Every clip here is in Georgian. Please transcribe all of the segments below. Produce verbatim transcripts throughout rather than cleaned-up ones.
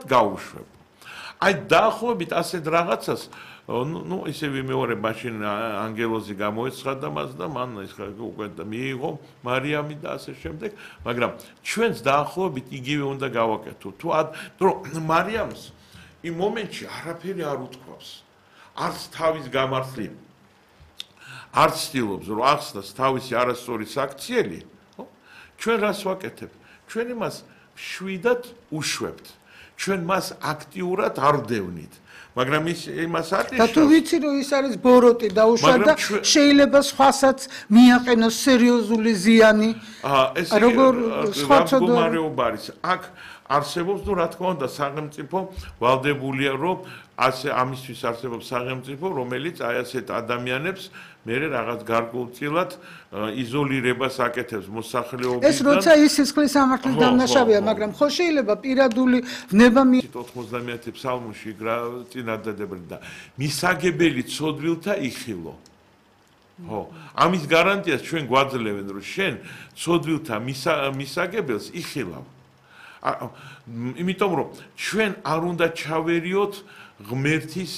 გაუშვებ. აი დაახლოებით ასეთ რაღაცას ну ისევ მეორე მაშინ ანგელოზი გამოეცხადა მას და მან ეს უკვე მიიღო მარიამი და ასე შემდეგ, მაგრამ ჩვენს დაახლოებით იგივე უნდა გავაკეთოთ. თუ რომ მარიამს იმ მომენტში არაფერი არ უთქვავს. არც თავის გამართლი არ ცდილობს რომ ახსნას თავისი არასწორი საქციელი, ჩვენ რას ვაკეთებ? ჩვენ იმას შვიდად უშვებთ. ჩვენ მას აქტიურად არ ვდევნით. მაგრამ ის იმას ატიშავს. და თუ ვიცი რომ ის არის ბოროტი დაუშვა და შეიძლება სხვასაც მიაყენოს სერიოზული ზიანი. აა ეს როგორ სხვა მდგომარეობა არის. აქ არსებობს ну რა თქმა უნდა სახელმწიფო ვალდებულია რომ ასე ამისთვის არსებობს სახელმწიფო რომელიც აი ასეთ ადამიანებს მერე რაღაც გარკვეულწილად იზოლირებას აკეთებს მოსახლეობიდან. ეს როცა ის სისხლის სამართლის დამნაშავეა, მაგრამ ხო შეიძლება პირადული ვნება ოთხმოცდამეათე ფსალმუში წინადადებული და მისაგებელი ცოდვილთა იხილო. ხო, ამის გარანტიას ჩვენ გვაძლევენ რომ შენ ცოდვილთა მისაგებელს იხილავ. იმიტომ რომ ჩვენ არ უნდა ჩავერიოთ ღმერთის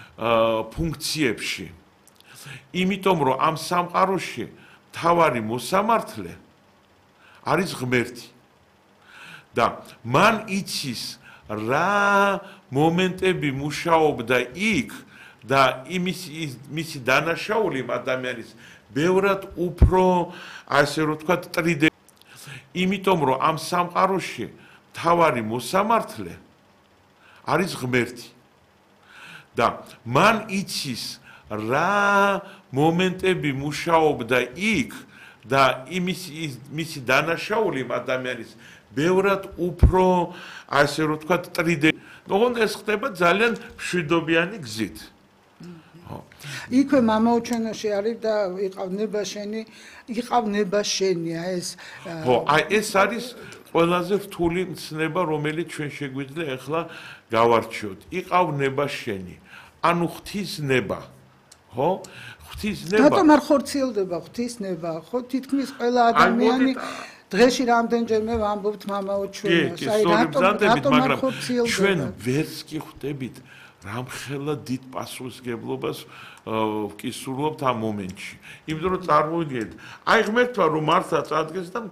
ფუნქციებში. იმიტომ რომ ამ სამყაროში მთავარი მოსამართლე არის ღმერთი. და მან იცის რა მომენტები მუშაობდა იქ და იმის მისი დანაშაული ადამიანის ბევრად უფრო ასე რომ თქვა ტრიდე. იმიტომ რომ ამ სამყაროში მთავარი მოსამართლე არის ღმერთი. და მან იცის რა მომენტები მუშაობდა იქ და იმის მისი დანაშაული ადამიანის ბევრად უფრო ასე რომ თქვა ტრიდე. ოღონდ ეს ხდება ძალიან მშვიდობიანი გზით. იქვე მამაუჩენოში არის და იყავ ნება-შენი, იყავ ნება-შენია ეს. ხო, აი ეს არის ყველაზე რთული მცნება, რომელიც ჩვენ შეგვიძლია ახლა გავარჩიოთ. იყავ ნება-შენი, ანუ ღვთის ნება. ხო? ღვთის ნება. რატომ არ ხორციელდება ღვთის ნება? ხო, თითქმის ყველა ადამიანი დღეში რამდენჯერმე ვამბობთ მამაუჩენოს. აი რატომ რატომ არ ხორციელდება? ჩვენ ვერც კი ხვდებით რამხელა დიდ პასუხისგებლობას ვკისურვობთ ამ მომენტში. იმიტომ რომ წარმოვიდგინეთ, აი ღმერთმა რომ მართლა წარდგეს და